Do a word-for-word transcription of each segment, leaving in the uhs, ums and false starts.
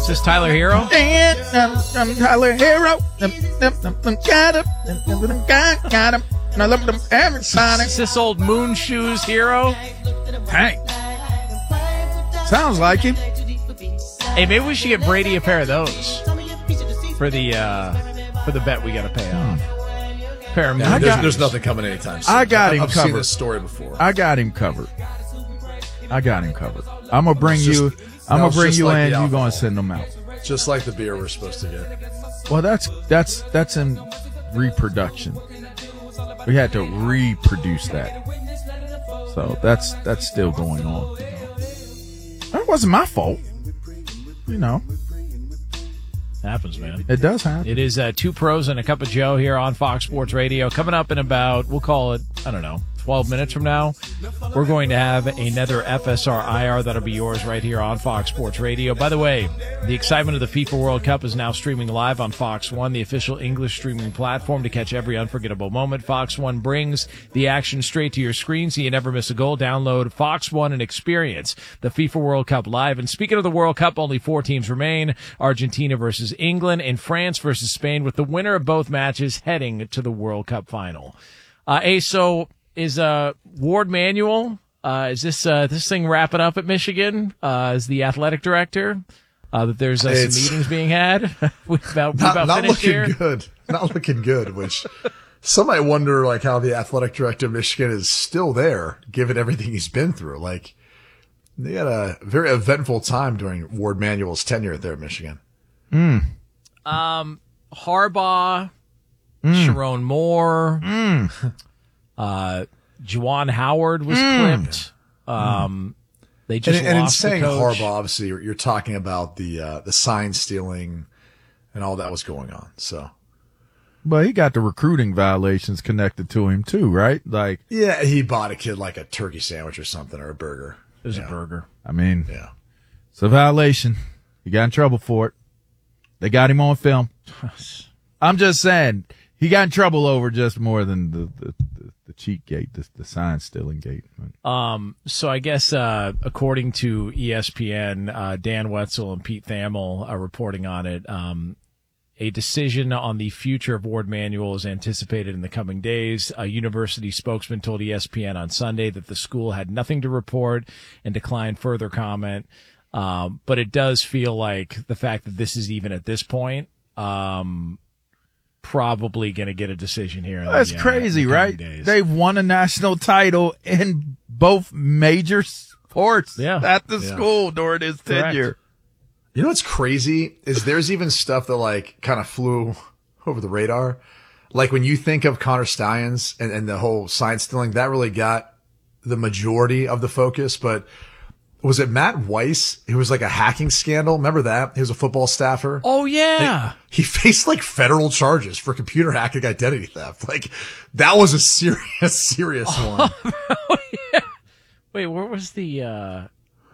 Is this Tyler Hero? And I'm, I'm Tyler Hero. Got him. Got him. And I love them everybody. Is this old Moon Shoes Hero? Hey. Sounds like him. Hey, maybe we should get Brady a pair of those for the uh, for the bet we got to pay off. Pair of Yeah, Moon there's, got- there's nothing coming anytime soon. I got him I've covered. seen this story before. I got him covered. I got him covered. I'm gonna bring It's you. just- I'm no, gonna it's bring just you like in. the You gonna alcohol. send them out. Just like the beer we're supposed to get. Well, that's that's that's in reproduction. We had to reproduce that, so that's that's still going on. That wasn't my fault. You know, Happens, man. it does happen. It is uh, Two Pros and a Cup of Joe here on Fox Sports Radio. Coming up in about, we'll call it, I don't know, twelve minutes from now, we're going to have another F S R I R that'll be yours right here on Fox Sports Radio. By the way, the excitement of the FIFA World Cup is now streaming live on Fox One, the official English streaming platform to catch every unforgettable moment. Fox One brings the action straight to your screen so you never miss a goal. Download Fox One and experience the FIFA World Cup live. And speaking of the World Cup, only four teams remain: Argentina versus England and France versus Spain, with the winner of both matches heading to the World Cup final. Uh, hey, so is uh, Ward Manuel, uh, is this uh, this thing wrapping up at Michigan uh, as the athletic director? Uh, that there's uh, some It's- meetings being had? we about, we Not, about not finished looking here? good. Not looking good, which some might wonder like how the athletic director of Michigan is still there, given everything he's been through. Like, they had a very eventful time during Ward Manuel's tenure there at Michigan. Um, Harbaugh, Sharon Moore, uh, Juwan Howard was clipped. Um, they just And, and in lost the saying coach. Harbaugh, obviously, you're, you're talking about the uh, the sign stealing and all that was going on. So, But he got the recruiting violations connected to him too, right? Like, yeah, he bought a kid like a turkey sandwich or something or a burger. It was Yeah. a burger. I mean, Yeah. it's a violation. He got in trouble for it. They got him on film. I'm just saying, he got in trouble over just more than the the, the, the cheat gate, the, the sign stealing gate. Um, so I guess, uh, according to E S P N, uh, Dan Wetzel and Pete Thamel are reporting on it. Um, a decision on the future of Ward Manuel is anticipated in the coming days. A university spokesman told E S P N on Sunday that the school had nothing to report and declined further comment. Um, but it does feel like the fact that this is even at this point, um, probably going to get a decision here. in the, That's uh, crazy, in the coming right? days. They've won a national title in both major sports Yeah. at the Yeah. school during his Correct. tenure. You know what's crazy is there's even stuff that like kind of flew over the radar. Like when you think of Connor Stallions and, and the whole sign stealing, that really got the majority of the focus. But was it Matt Weiss? It was like a hacking scandal. Remember that? He was a football staffer. Oh, yeah. He faced like federal charges for computer hacking identity theft. Like that was a serious, serious one. Wait, where was the, uh,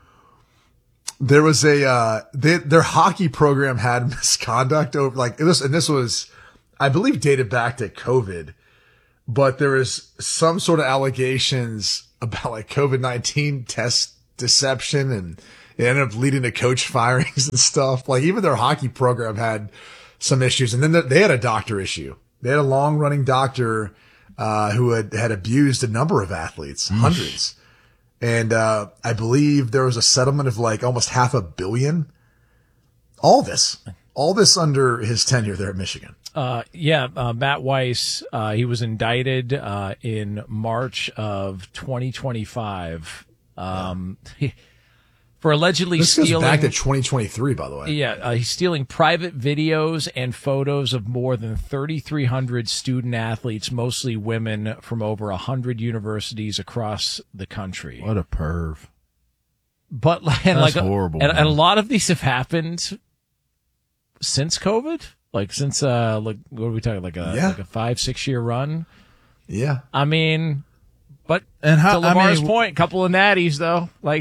There was a, uh, they, their hockey program had misconduct over like it was, and this was, I believe dated back to COVID, but there was some sort of allegations about like COVID nineteen test deception and it ended up leading to coach firings and stuff. Like even their hockey program had some issues, and then they had a doctor issue. They had a long running doctor, uh, who had, had abused a number of athletes, hundreds. And, uh, I believe there was a settlement of like almost half a billion. All this, all this under his tenure there at Michigan. Uh, yeah, uh, Matt Weiss, uh, he was indicted, uh, in March of twenty twenty-five, um, for allegedly This goes stealing. back to twenty twenty-three, by the way. Yeah, uh, he's stealing private videos and photos of more than thirty-three hundred student athletes, mostly women, from over one hundred universities across the country. What a perv. But like, and That's like, horrible, and, and a man. lot of these have happened since COVID, like since uh, like what are we talking like a Yeah. like a five six year run? Yeah. I mean, but And how, to I Lamar's mean, point, couple of natties though, like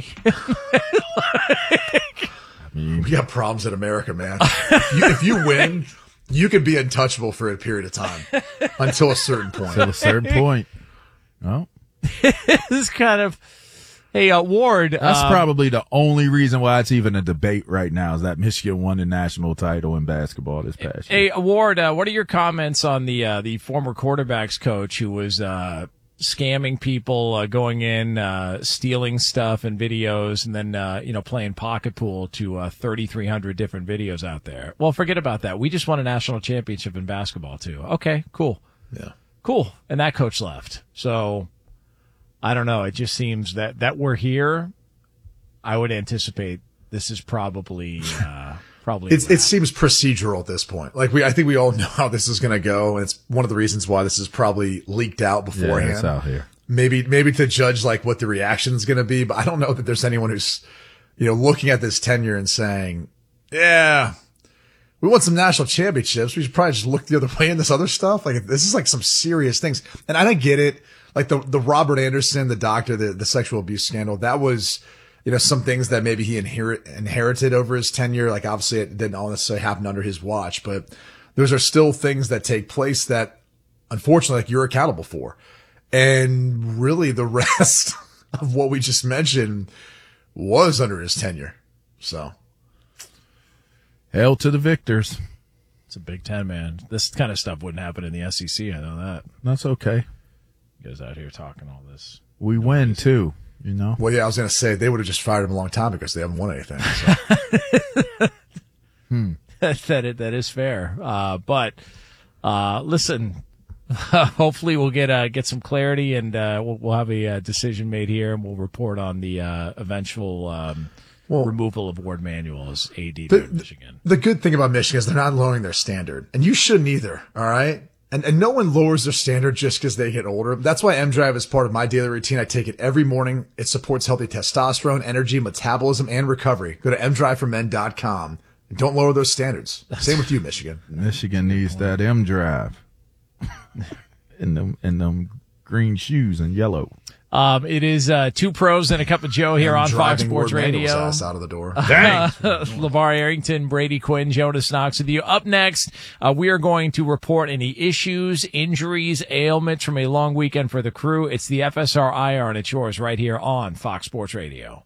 We got problems in America, man. If you, if you win, you could be untouchable for a period of time until a certain point. to a certain point. Oh, this is kind of Hey, uh, Ward. That's um, probably the only reason why it's even a debate right now is that Michigan won the national title in basketball this past year. Hey, Ward, uh, what are your comments on the uh, the former quarterbacks coach who was uh, scamming people, uh, going in, uh, stealing stuff and videos, and then uh, you know playing pocket pool to uh, thirty-three hundred different videos out there? Well, forget about that. We just won a national championship in basketball too. Okay, cool. Yeah, cool. And that coach left. So I don't know. It just seems that that we're here. I would anticipate this is probably uh, probably. It's, it seems procedural at this point. Like we, I think we all know how this is going to go, and it's one of the reasons why this is probably leaked out beforehand. Yeah, it's out here. Maybe, maybe to judge like what the reaction is going to be, but I don't know that there's anyone who's, you know, looking at this tenure and saying, "Yeah, we won some national championships. We should probably just look the other way in this other stuff." Like this is like some serious things, and I don't get it. Like the the Robert Anderson, the doctor, the the sexual abuse scandal, that was. You know, some things that maybe he inherit, inherited over his tenure. Like obviously it didn't all necessarily happen under his watch, but those are still things that take place that unfortunately like you're accountable for. And really the rest of what we just mentioned was under his tenure. So hail to the victors. It's a Big Ten, man. This kind of stuff wouldn't happen in the S E C. I know that. That's okay. You guys out here talking all this. We no win reason. too. You know? Well, yeah, I was going to say they would have just fired him a long time because they haven't won anything. So. hmm. that, is, that is fair. Uh, but, uh, listen, hopefully we'll get, uh, get some clarity and, uh, we'll, we'll have a uh, decision made here and we'll report on the, uh, eventual, um, well, removal of Ward Manuel as A D to Michigan. The good thing about Michigan is they're not lowering their standard, and you shouldn't either. All right. And, and no one lowers their standard just because they get older. That's why M Drive is part of my daily routine. I take it every morning. It supports healthy testosterone, energy, metabolism, and recovery. Go to m drive for men dot com. And don't lower those standards. Same with you, Michigan. Michigan needs that M Drive. in them, in them green shoes and yellow. Um, it is uh, two pros and a cup of Joe here on Fox Sports Radio. Ass out of the door. LeVar Arrington, Brady Quinn, Jonas Knox with you. Up next, uh, we are going to report any issues, injuries, ailments from a long weekend for the crew. It's the F S R I R, and it's yours right here on Fox Sports Radio.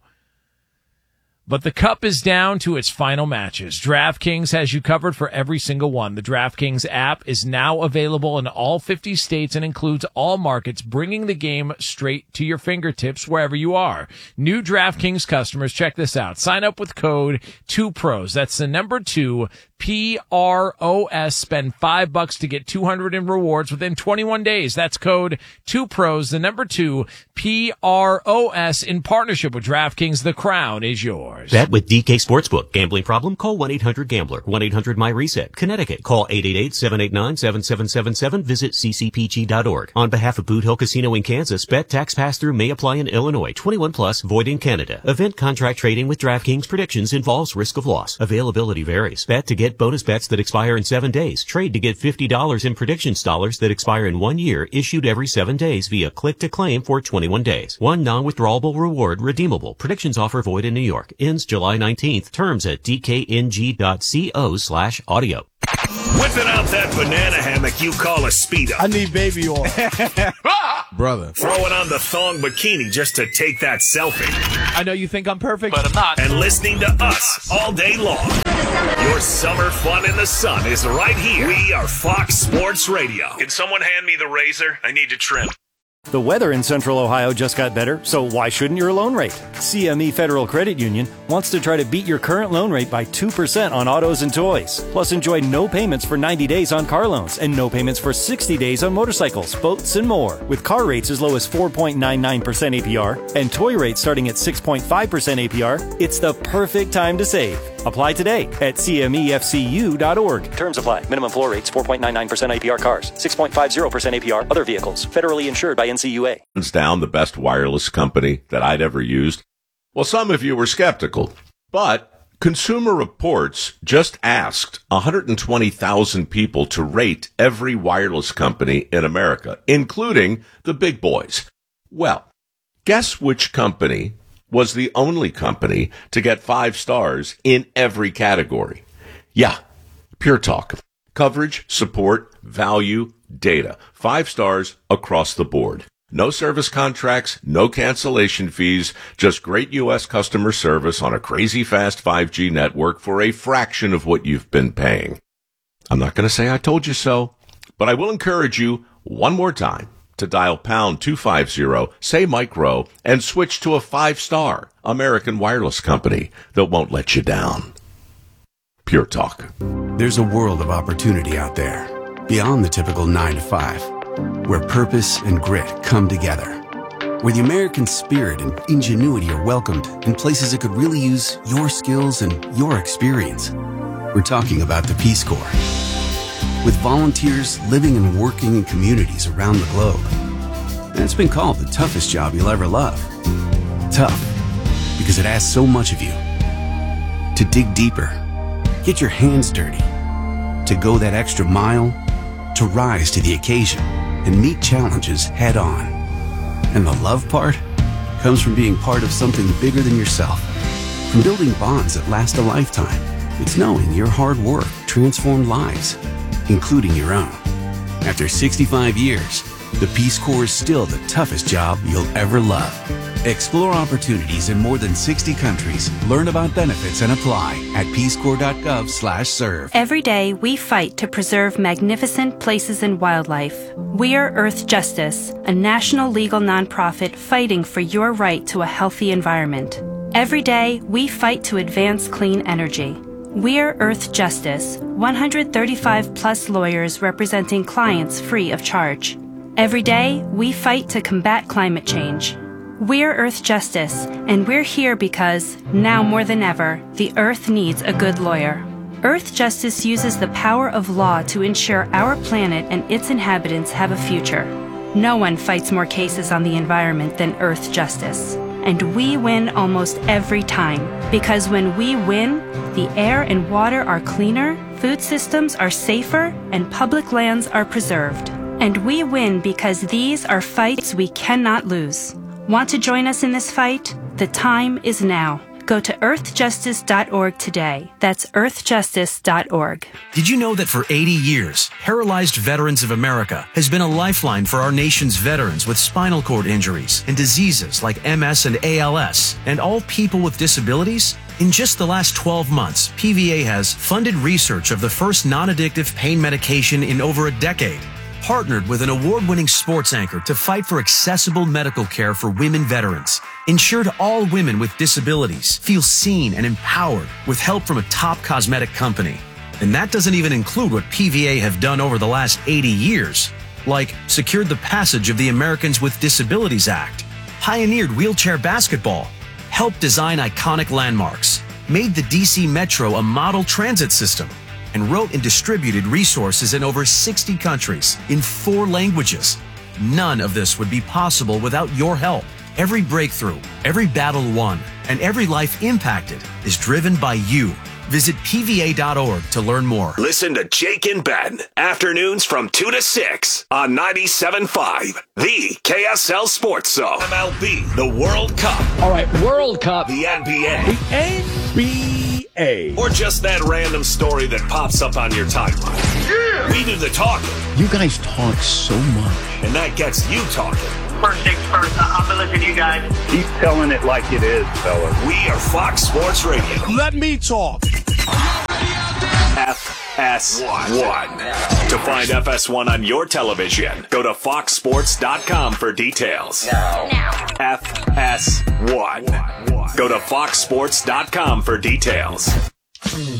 But the cup is down to its final matches. DraftKings has you covered for every single one. The DraftKings app is now available in all fifty states and includes all markets, bringing the game straight to your fingertips wherever you are. New DraftKings customers, check this out. Sign up with code two pros. That's the number two, P R O S. Spend five bucks to get two hundred in rewards within twenty-one days. That's code two pros, the number two, P R O S, in partnership with DraftKings. The crown is yours. Bet with D K Sportsbook. Gambling problem? Call one eight hundred gambler. one eight hundred my reset. Connecticut. Call eight eight eight, seven eight nine, seven seven seven seven. Visit c c p g dot org. On behalf of Boot Hill Casino in Kansas, bet tax pass-through may apply in Illinois. twenty-one plus, void in Canada. Event contract trading with DraftKings predictions involves risk of loss. Availability varies. Bet to get bonus bets that expire in seven days. Trade to get fifty dollars in predictions dollars that expire in one year, issued every seven days via click to claim for twenty-one days. One non-withdrawable reward redeemable. Predictions offer void in New York. Ends July nineteenth. Terms at d k n g dot co slash audio. Whipping out that banana hammock you call a Speedo. I need baby oil. Brother. Throwing on the thong bikini just to take that selfie. I know you think I'm perfect, but I'm not. And listening to us all day long. Your summer fun in the sun is right here. We are Fox Sports Radio. Can someone hand me the razor? I need to trim. The weather in Central Ohio just got better, so why shouldn't your loan rate? C M E Federal Credit Union wants to try to beat your current loan rate by two percent on autos and toys. Plus, enjoy no payments for ninety days on car loans and no payments for sixty days on motorcycles, boats, and more. With car rates as low as four point nine nine percent A P R and toy rates starting at six point five percent A P R, it's the perfect time to save. Apply today at c m e f c u dot org. Terms apply. Minimum floor rates four point nine nine percent A P R cars, six point five zero percent A P R other vehicles. Federally insured by N C U A. Hands down the best wireless company that I'd ever used. Well, some of you were skeptical, but Consumer Reports just asked one hundred twenty thousand people to rate every wireless company in America, including the big boys. Well, guess which company was the only company to get five stars in every category? Yeah, Pure Talk. Coverage, support, value, data. Five stars across the board. No service contracts, no cancellation fees, just great U S customer service on a crazy fast five G network for a fraction of what you've been paying. I'm not going to say I told you so, but I will encourage you one more time to dial pound two fifty, say micro, and switch to a five-star American wireless company that won't let you down. Pure Talk. There's a world of opportunity out there, beyond the typical nine to five, where purpose and grit come together, where the American spirit and ingenuity are welcomed in places that could really use your skills and your experience. We're talking about the Peace Corps. With volunteers living and working in communities around the globe. And it's been called the toughest job you'll ever love. Tough, because it asks so much of you. To dig deeper, get your hands dirty, to go that extra mile, to rise to the occasion and meet challenges head on. And the love part comes from being part of something bigger than yourself. From building bonds that last a lifetime. It's knowing your hard work transformed lives, including your own. After sixty-five years, the Peace Corps is still the toughest job you'll ever love. Explore opportunities in more than sixty countries. Learn about benefits and apply at peacecorps.gov slash serve. Every day, we fight to preserve magnificent places and wildlife. We are Earth Justice, a national legal nonprofit fighting for your right to a healthy environment. Every day, we fight to advance clean energy. We're Earth Justice, one hundred thirty-five plus lawyers representing clients free of charge. Every day, we fight to combat climate change. We're Earth Justice, and we're here because, now more than ever, the Earth needs a good lawyer. Earth Justice uses the power of law to ensure our planet and its inhabitants have a future. No one fights more cases on the environment than Earth Justice. And we win almost every time. Because when we win, the air and water are cleaner, food systems are safer, and public lands are preserved. And we win because these are fights we cannot lose. Want to join us in this fight? The time is now. Go to earth justice dot org today. That's earth justice dot org. Did you know that for eighty years, Paralyzed Veterans of America has been a lifeline for our nation's veterans with spinal cord injuries and diseases like M S and A L S, and all people with disabilities? In just the last twelve months, P V A has funded research of the first non-addictive pain medication in over a decade, partnered with an award-winning sports anchor to fight for accessible medical care for women veterans, ensured all women with disabilities feel seen and empowered with help from a top cosmetic company. And that doesn't even include what P V A have done over the last eighty years, like secured the passage of the Americans with Disabilities Act, pioneered wheelchair basketball, helped design iconic landmarks, made the D C Metro a model transit system, and wrote and distributed resources in over sixty countries in four languages. None of this would be possible without your help. Every breakthrough, every battle won, and every life impacted is driven by you. Visit P V A dot org to learn more. Listen to Jake and Ben, afternoons from two to six on ninety-seven point five, the K S L Sports Zone. M L B, the World Cup. All right, World Cup. The N B A. The N B A. Or just that random story that pops up on your timeline. Yeah! We do the talking. You guys talk so much. And that gets you talking. First things first, I'm gonna listen to you guys. Keep telling it like it is, fellas. We are Fox Sports Radio. Let me talk. F S one. To find F S one on your television, go to fox sports dot com for details. Now. F S one. Go to fox sports dot com for details.